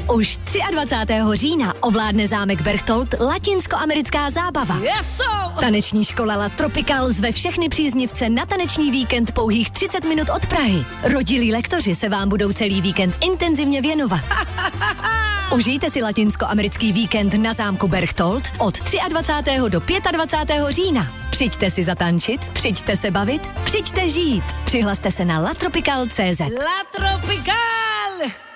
Už 23. října ovládne zámek Berchtold latinskoamerická zábava. Yeso! Taneční škola La Tropical zve všechny příznivce na taneční víkend pouhých 30 minut od Prahy. Rodilí lektoři se vám budou celý víkend intenzivně věnovat. Užijte si latinskoamerický víkend na zámku Berchtold od 23. do 25. října. Přijďte si zatančit, přijďte se bavit, přijďte žít. Přihlaste se na latropical.cz. La Tropical!